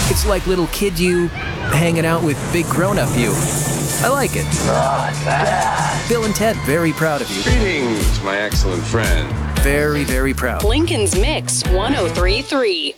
It's like little kid you hanging out with big grown-up you. I like it. Not bad. Bill and Ted, very proud of you. Greetings, my excellent friend. Very, very proud. Lincoln's Mix 1033.